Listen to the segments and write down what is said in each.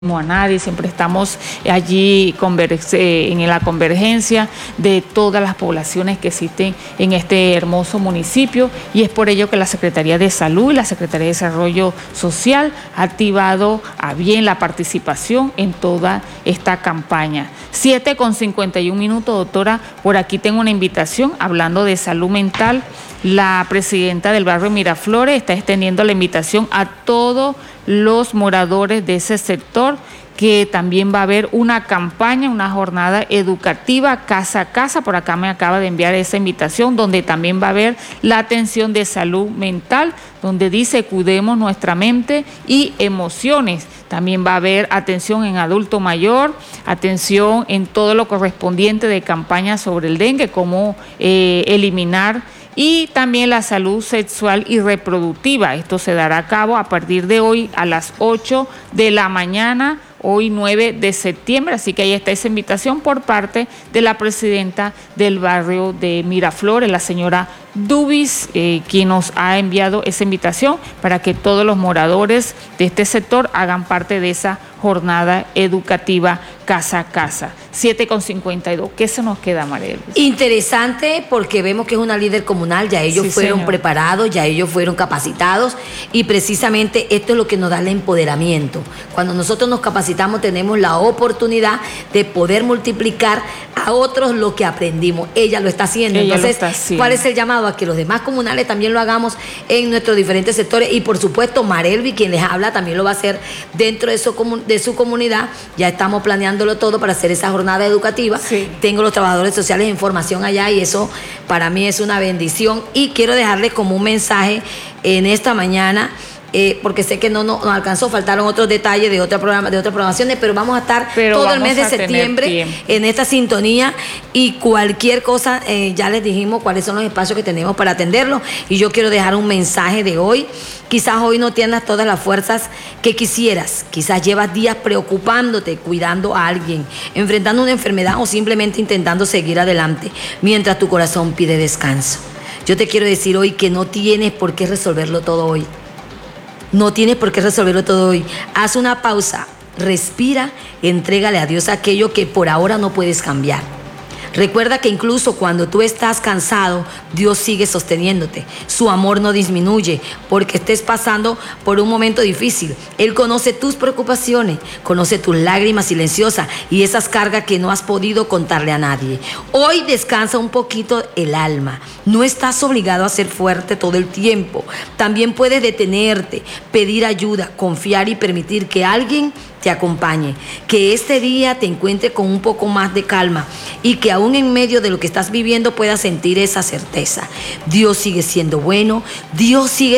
a nadie, siempre estamos allí en la convergencia de todas las poblaciones que existen en este hermoso municipio, y es por ello que la Secretaría de Salud y la Secretaría de Desarrollo Social ha activado a bien la participación en toda esta campaña. 7:51, doctora, por aquí tengo una invitación hablando de salud mental. La presidenta del barrio Miraflores está extendiendo la invitación a todos los moradores de ese sector, que también va a haber una campaña, una jornada educativa casa a casa. Por acá me acaba de enviar esa invitación, donde también va a haber la atención de salud mental, donde dice cuidemos nuestra mente y emociones. También va a haber atención en adulto mayor, atención en todo lo correspondiente de campañas sobre el dengue, cómo eliminar, y también la salud sexual y reproductiva. Esto se dará a cabo a partir de hoy a las 8 de la mañana, hoy 9 de septiembre, así que ahí está esa invitación por parte de la presidenta del barrio de Miraflores, la señora Dubis, quien nos ha enviado esa invitación para que todos los moradores de este sector hagan parte de esa jornada educativa casa a casa. 7:52. ¿Qué se nos queda, Mariel? Interesante, porque vemos que es una líder comunal, ya ellos fueron preparados, ya ellos fueron capacitados, y precisamente esto es lo que nos da el empoderamiento. Cuando nosotros nos capacitamos tenemos la oportunidad de poder multiplicar a otros lo que aprendimos. Ella lo está haciendo. Entonces, ¿cuál es el llamado? A que los demás comunales también lo hagamos en nuestros diferentes sectores, y por supuesto Marelvi, quien les habla, también lo va a hacer dentro de su comunidad. Ya estamos planeándolo todo para hacer esa jornada educativa. Tengo los trabajadores sociales en formación allá, y eso para mí es una bendición, y quiero dejarles como un mensaje en esta mañana. Porque sé que no alcanzó, faltaron otros detalles de otras programaciones, pero vamos a estar todo el mes de septiembre en esta sintonía, y cualquier cosa, ya les dijimos cuáles son los espacios que tenemos para atenderlos, y yo quiero dejar un mensaje de hoy. Quizás hoy no tienes todas las fuerzas que quisieras, quizás llevas días preocupándote, cuidando a alguien, enfrentando una enfermedad o simplemente intentando seguir adelante mientras tu corazón pide descanso. Yo te quiero decir hoy que no tienes por qué resolverlo todo hoy. No tienes por qué resolverlo todo hoy. Haz una pausa, respira, entrégale a Dios aquello que por ahora no puedes cambiar. Recuerda que incluso cuando tú estás cansado, Dios sigue sosteniéndote. Su amor no disminuye porque estés pasando por un momento difícil. Él conoce tus preocupaciones, conoce tus lágrimas silenciosas y esas cargas que no has podido contarle a nadie. Hoy descansa un poquito el alma. No estás obligado a ser fuerte todo el tiempo. También puedes detenerte, pedir ayuda, confiar y permitir que alguien te acompañe, que este día te encuentre con un poco más de calma, y que aún en medio de lo que estás viviendo puedas sentir esa certeza. Dios sigue siendo bueno, Dios sigue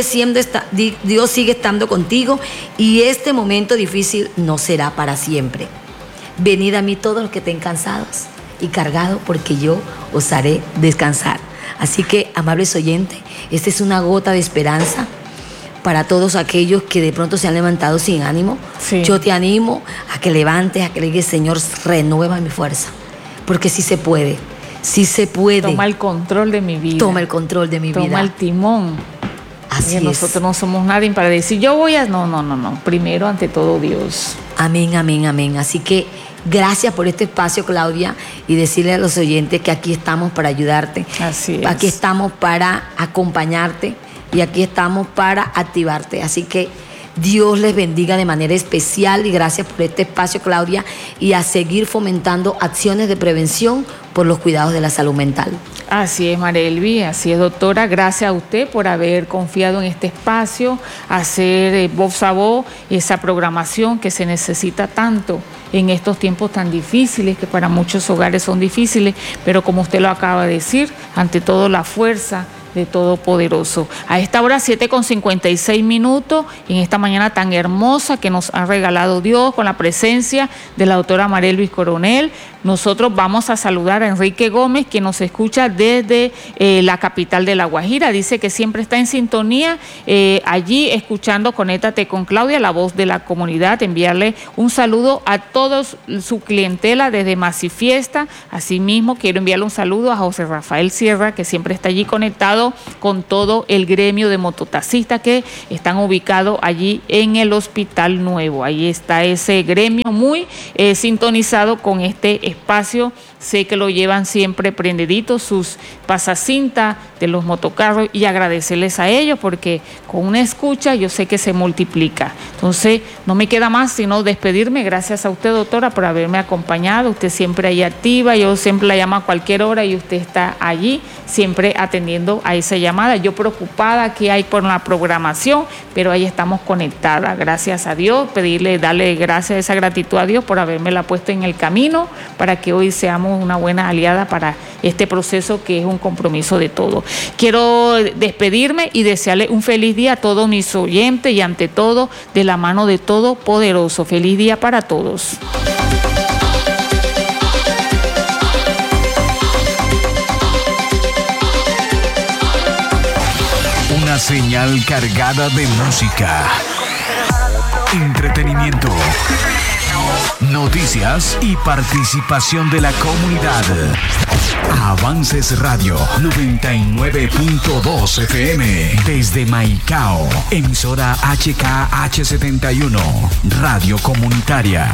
estando contigo, y este momento difícil no será para siempre. Venid a mí todos los que estén cansados y cargados, porque yo os haré descansar. Así que, amables oyentes, esta es una gota de esperanza para todos aquellos que de pronto se han levantado sin ánimo. Yo te animo a que levantes, a que le digas: Señor, renueva mi fuerza, porque sí se puede, sí se puede. Toma el control de mi vida. Toma el control de mi vida. Toma el timón. Así es. Nosotros no somos nadie para decir yo voy a... No. Primero, ante todo, Dios. Amén, amén, amén. Así que gracias por este espacio, Claudia, y decirle a los oyentes que aquí estamos para ayudarte. Así es. Aquí estamos para acompañarte, y aquí estamos para activarte. Así que Dios les bendiga de manera especial, y gracias por este espacio, Claudia, y a seguir fomentando acciones de prevención por los cuidados de la salud mental. Así es, Marelvi, así es, doctora. Gracias a usted por haber confiado en este espacio, hacer voz a voz esa programación que se necesita tanto en estos tiempos tan difíciles, que para muchos hogares son difíciles, pero como usted lo acaba de decir, ante todo la fuerza de Todopoderoso. A esta hora 7:56, en esta mañana tan hermosa que nos ha regalado Dios, con la presencia de la doctora Marelvi Coronel, nosotros vamos a saludar a Enrique Gómez, que nos escucha desde la capital de La Guajira. Dice que siempre está en sintonía, allí escuchando Conéctate con Claudia, la voz de la comunidad. Enviarle un saludo a todos su clientela desde Masifiesta. Asimismo, quiero enviarle un saludo a José Rafael Sierra, que siempre está allí conectado conectado con todo el gremio de mototaxistas que están ubicados allí en el Hospital Nuevo. Ahí está ese gremio muy sintonizado con este espacio. Sé que lo llevan siempre prendiditos sus pasacintas de los motocarros, y agradecerles a ellos porque con una escucha yo sé que se multiplica. Entonces no me queda más sino despedirme. Gracias a usted, doctora, por haberme acompañado. Usted siempre ahí activa, yo siempre la llamo a cualquier hora y usted está allí siempre atendiendo a esa llamada. Yo preocupada que hay por la programación, pero ahí estamos conectadas. Gracias a Dios, darle gracias, esa gratitud a Dios por habérmela puesto en el camino para que hoy seamos una buena aliada para este proceso que es un compromiso de todos. Quiero despedirme y desearle un feliz día a todos mis oyentes y ante todo de la mano de Todopoderoso. Feliz día para todos. Una señal cargada de música, entretenimiento, noticias y participación de la comunidad. Avances Radio 99.2 FM desde Maicao, emisora HKH71, radio comunitaria.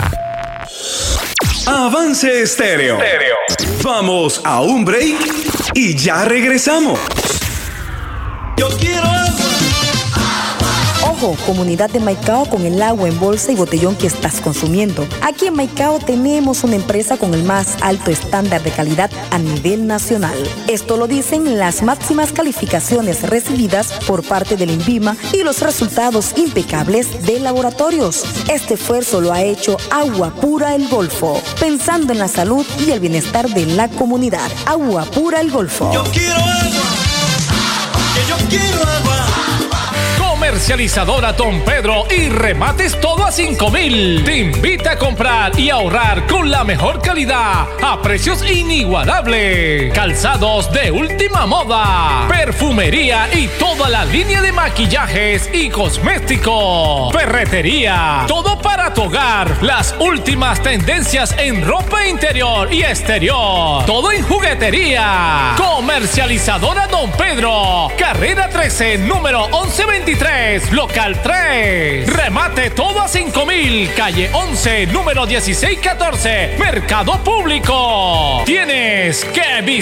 Avance Estéreo. Vamos a un break y ya regresamos. Yo quiero agua. Ojo, comunidad de Maicao, con el agua en bolsa y botellón que estás consumiendo. Aquí en Maicao tenemos una empresa con el más alto estándar de calidad a nivel nacional. Esto lo dicen las máximas calificaciones recibidas por parte del INVIMA y los resultados impecables de laboratorios. Este esfuerzo lo ha hecho Agua Pura El Golfo, pensando en la salud y el bienestar de la comunidad. Agua Pura El Golfo. Yo quiero agua. Que yo quiero agua. Comercializadora Don Pedro y Remates todo a 5,000. Te invita a comprar y ahorrar con la mejor calidad a precios inigualables. Calzados de última moda, perfumería y toda la línea de maquillajes y cosméticos. Ferretería, todo para tu hogar. Las últimas tendencias en ropa interior y exterior. Todo en juguetería. Comercializadora Don Pedro, carrera 13, número 1123. Local 3. Remate todo a 5,000. Calle 11, número 1614. Mercado Público. Tienes que visitar.